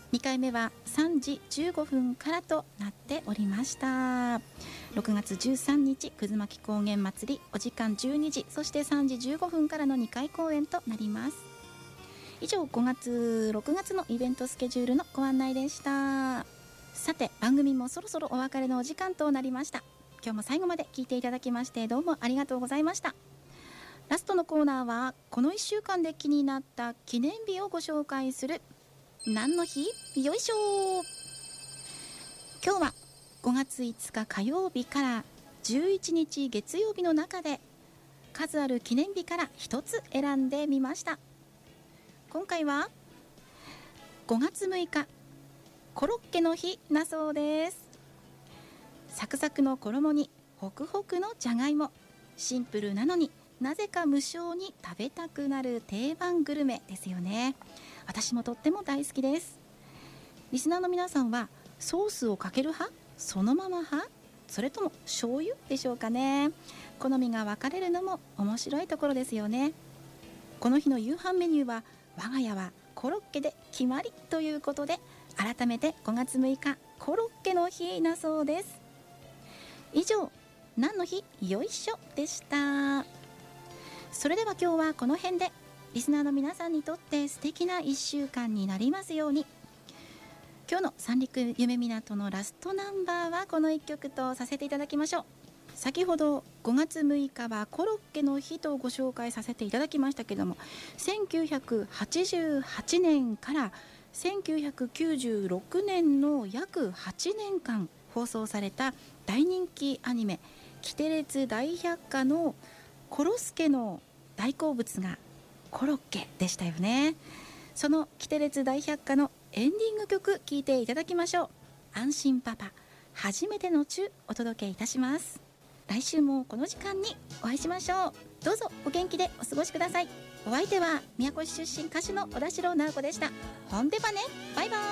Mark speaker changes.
Speaker 1: 2回目は3時15分からとなっておりました。6月13日くずまき高原祭り、お時間12時、そして3時15分からの2回公演となります。以上、5月6月のイベントスケジュールのご案内でした。さて、番組もそろそろお別れのお時間となりました。今日も最後まで聞いていただきましてどうもありがとうございました。ラストのコーナーは、この1週間で気になった記念日をご紹介する何の日？よいしょ。今日は5月5日火曜日から11日月曜日の中で数ある記念日から一つ選んでみました。今回は5月6日コロッケの日だそうです。サクサクの衣にホクホクのじゃがいも、シンプルなのになぜか無性に食べたくなる定番グルメですよね。私もとっても大好きです。リスナーの皆さんはソースをかける派、そのまま派、それとも醤油でしょうかね。好みが分かれるのも面白いところですよね。この日の夕飯メニューは我が家はコロッケで決まりということで、改めて5月6日コロッケの日だそうです。以上、何の日よいしょでした。それでは今日はこの辺で、リスナーの皆さんにとって素敵な1週間になりますように。今日の三陸夢港のラストナンバーはこの1曲とさせていただきましょう。先ほど5月6日はコロッケの日とご紹介させていただきましたけども、1988年から1996年の約8年間放送された大人気アニメキテレツ大百科のコロスケの大好物がコロッケでしたよね。そのキテレツ大百科のエンディング曲聴いていただきましょう。安心パパ初めてのチュお届けいたします。来週もこの時間にお会いしましょう。どうぞお元気でお過ごしください。お相手は宮古市出身歌手の小田代直子でした。ほんでばね、バイバイ。